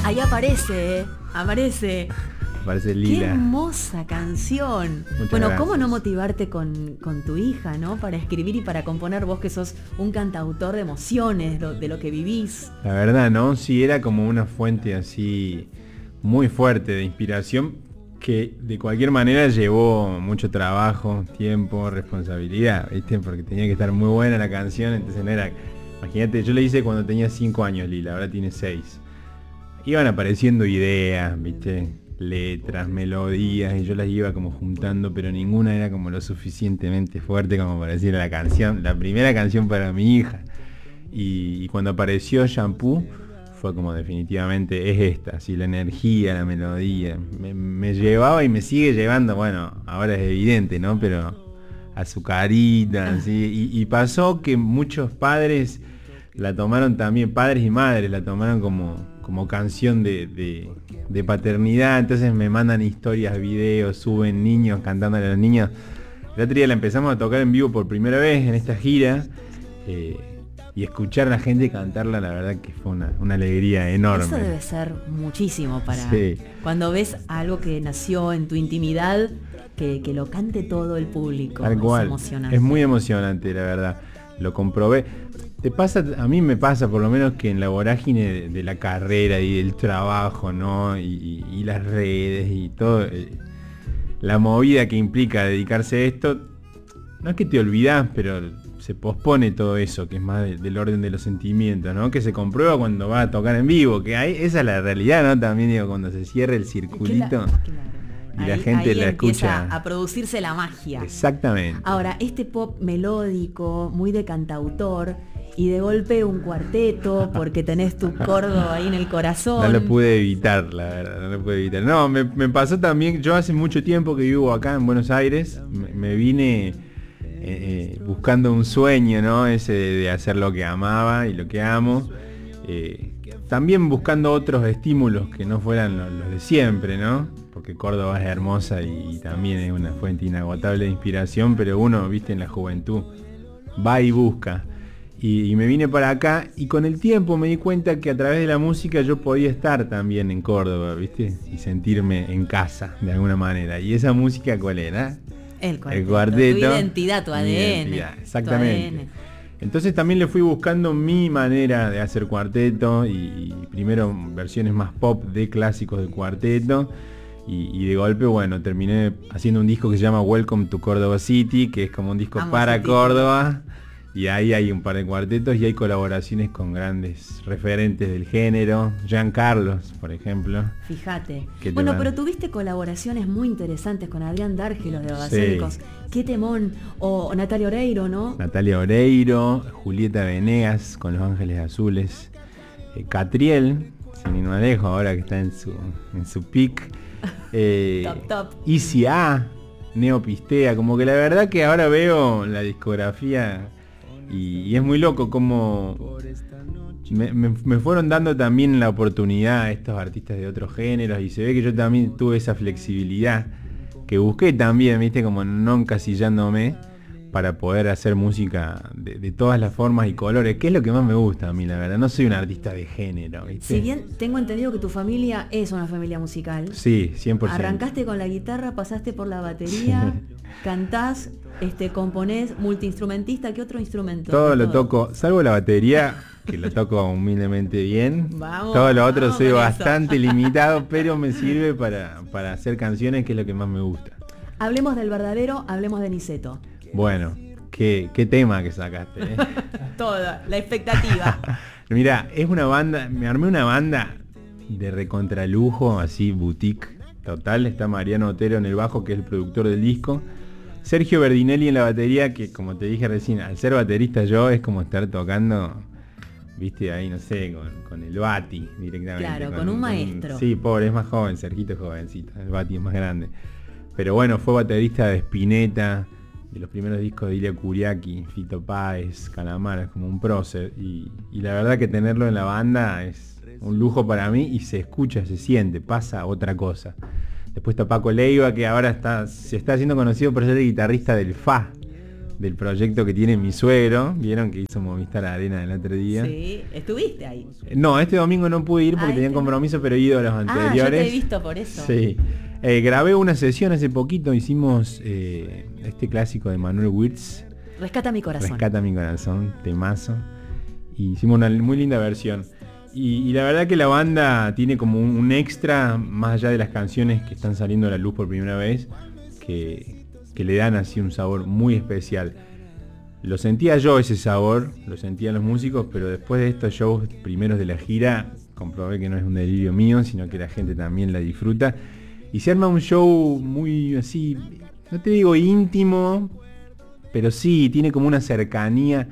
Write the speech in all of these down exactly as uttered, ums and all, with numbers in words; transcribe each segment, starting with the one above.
Ahí aparece, ¿eh? Aparece. Parece Lila. Qué hermosa canción. Muchas bueno, gracias. ¿cómo no motivarte con, con tu hija, ¿no? Para escribir y para componer, vos que sos un cantautor de emociones, de, de lo que vivís. La verdad, ¿no? Sí, era como una fuente así muy fuerte de inspiración que de cualquier manera llevó mucho trabajo, tiempo, responsabilidad, ¿viste? Porque tenía que estar muy buena la canción, entonces no era... Imagínate, yo le hice cuando tenía cinco años, Lila, ahora tiene seis. Iban apareciendo ideas, ¿viste? Letras, melodías, y yo las iba como juntando, pero ninguna era como lo suficientemente fuerte como para decir la canción, la primera canción para mi hija. Y, y cuando apareció Shampoo, fue como definitivamente es esta, así la energía, la melodía, me, me llevaba y me sigue llevando, bueno, ahora es evidente, ¿no? Pero azucarita, así, y, y pasó que muchos padres la tomaron también, padres y madres la tomaron como, como canción de, de, de paternidad, entonces me mandan historias, videos, suben niños cantándole a los niños. El otro día la empezamos a tocar en vivo por primera vez en esta gira, eh, y escuchar a la gente cantarla, la verdad que fue una, una alegría enorme. Eso debe ser muchísimo para... Sí. Cuando ves algo que nació en tu intimidad, que, que lo cante todo el público. Tal cual. Es emocionante. Es muy emocionante, la verdad. Lo comprobé. Te pasa, a mí me pasa por lo menos que en la vorágine de, de la carrera y del trabajo, ¿no? Y, y, y las redes y todo, eh, la movida que implica dedicarse a esto, no es que te olvidás, pero se pospone todo eso, que es más de, del orden de los sentimientos, ¿no? Que se comprueba cuando vas a tocar en vivo, que hay, esa es la realidad, ¿no? También digo, cuando se cierra el circulito. Claro, claro. Y ahí, la gente ahí la empieza escucha. a producirse la magia. Exactamente. Ahora, este pop melódico, muy de cantautor, y de golpe un cuarteto, porque tenés tu Córdoba ahí en el corazón. No lo pude evitar, la verdad, no lo pude evitar. No, me, me pasó también, yo hace mucho tiempo que vivo acá en Buenos Aires, me, me vine eh, eh, buscando un sueño, ¿no? Ese de, de hacer lo que amaba y lo que amo. Eh, también buscando otros estímulos que no fueran los, los de siempre, ¿no? Porque Córdoba es hermosa y, y también es una fuente inagotable de inspiración, pero uno, viste, en la juventud va y busca. Y, y me vine para acá y con el tiempo me di cuenta que a través de la música yo podía estar también en Córdoba, ¿viste? Y sentirme en casa de alguna manera. ¿Y esa música cuál era? El cuarteto. El cuarteto. Tu identidad, tu A D N. Identidad, exactamente. Tu A D N. Entonces también le fui buscando mi manera de hacer cuarteto y, y primero versiones más pop de clásicos de cuarteto. Y, y de golpe, bueno, terminé haciendo un disco que se llama Welcome to Córdoba City, que es como un disco Amo para ese título. Córdoba. Y ahí hay un par de cuartetos y hay colaboraciones con grandes referentes del género. Jean Carlos, por ejemplo. Fíjate. ¿Qué te Bueno, va? pero tuviste colaboraciones muy interesantes con Adrián Dárgelos de Babasónicos. Sí. Qué temón. O Natalia Oreiro, ¿no? Natalia Oreiro, Julieta Venegas con Los Ángeles Azules. Eh, Catriel, sin ir más lejos, ahora que está en su, en su peak. Eh, Top, top. Easy A, Neopistea, como que la verdad que ahora veo la discografía y, y es muy loco como me, me- me fueron dando también la oportunidad a estos artistas de otros géneros y se ve que yo también tuve esa flexibilidad que busqué también, viste, como no encasillándome para poder hacer música de, de todas las formas y colores, que es lo que más me gusta a mí, la verdad. No soy un artista de género, ¿viste? Si bien tengo entendido que tu familia es una familia musical, Sí, cien por ciento. arrancaste con la guitarra, pasaste por la batería, cantás, este, componés, multiinstrumentista, ¿qué otro instrumento? Todo De lo toco, salvo la batería, que lo toco humildemente bien. Vamos, Todo lo otro vamos soy con eso. bastante limitado, pero me sirve para, para hacer canciones, que es lo que más me gusta. Hablemos del verdadero, hablemos de Niceto. Bueno, qué, qué tema que sacaste, ¿eh? Toda, la expectativa. Mirá, es una banda, me armé una banda de recontralujo, así boutique total. Está Mariano Otero en el bajo, que es el productor del disco. Sergio Berdinelli en la batería, que como te dije recién, al ser baterista yo es como estar tocando, viste, ahí no sé, con, con el Bati directamente. Claro, con un maestro. Sí, pobre, es más joven, Sergito es jovencito, el Bati es más grande. Pero bueno, fue baterista de Spinetta, de los primeros discos de Ilia Kuriaki, Fito Páez, Calamar, es como un prócer. Y, y la verdad que tenerlo en la banda es un lujo para mí y se escucha, se siente, pasa otra cosa. Después está Paco Leiva, que ahora está, se está haciendo conocido por ser el guitarrista del Fa, del proyecto que tiene mi suegro. Vieron que hizo Movistar Arena el otro día. Sí, estuviste ahí. No, este domingo no pude ir porque ah, tenía este compromiso, pero he ido a los anteriores. Ah, yo te he visto por eso. Sí. Eh, grabé una sesión hace poquito, hicimos eh, este clásico de Manuel Wirtz. Rescata mi corazón. Rescata mi corazón, temazo. Y hicimos una muy linda versión. Y, y la verdad que la banda tiene como un, un extra, más allá de las canciones que están saliendo a la luz por primera vez, que, que le dan así un sabor muy especial. Lo sentía yo ese sabor, lo sentían los músicos, pero después de estos shows primeros de la gira, comprobé que no es un delirio mío, sino que la gente también la disfruta. Y se arma un show muy así, no te digo íntimo, pero sí, tiene como una cercanía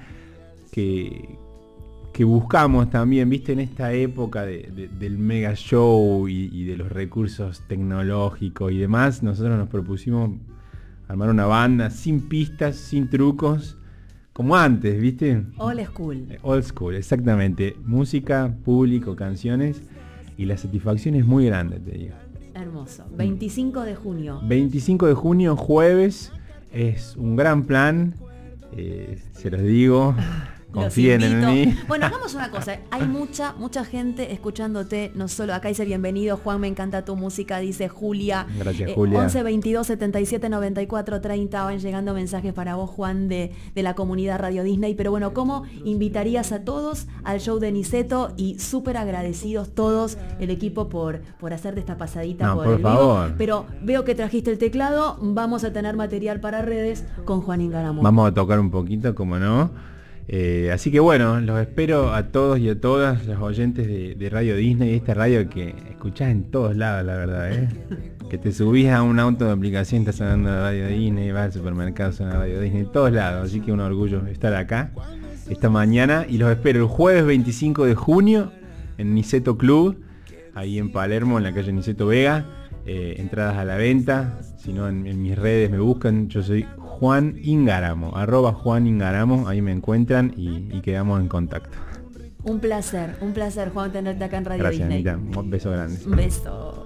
que, que buscamos también, viste, en esta época de, de, del mega show y, y de los recursos tecnológicos y demás. Nosotros nos propusimos armar una banda sin pistas, sin trucos, como antes, viste. Old school. Old school, exactamente. Música, público, canciones, y la satisfacción es muy grande, te digo. Hermoso. veinticinco de junio. veinticinco de junio, jueves. Es un gran plan, eh, se los digo, confíen en mí. Bueno, hagamos una cosa, hay mucha, mucha gente escuchándote, no solo acá dice bienvenido, Juan, me encanta tu música, dice Julia. Gracias, eh, Julia. once veintidós setenta y siete noventa y cuatro treinta van llegando mensajes para vos, Juan, de, de la comunidad Radio Disney. Pero bueno, ¿cómo invitarías a todos al show de Niceto? Y súper agradecidos todos, el equipo, por, por hacerte esta pasadita no, por, por el favor. vivo. Pero veo que trajiste el teclado, vamos a tener material para redes con Juan Ingaramo. Vamos a tocar un poquito, como no. Eh, así que bueno, los espero a todos y a todas los oyentes de, de Radio Disney, esta radio que escuchás en todos lados, la verdad, ¿eh? Que te subís a un auto de aplicación, estás sonando la Radio Disney, vas al supermercado, suena Radio Disney, en todos lados. Así que un orgullo estar acá esta mañana, y los espero el jueves veinticinco de junio en Niceto Club, ahí en Palermo, en la calle Niceto Vega. Eh, entradas a la venta, si no en, en mis redes me buscan, yo soy Juan Ingaramo, arroba Juan Ingaramo, ahí me encuentran y, y quedamos en contacto. Un placer, un placer, Juan, tenerte acá en Radio Gracias, Disney. Anita, un beso grande. Un beso.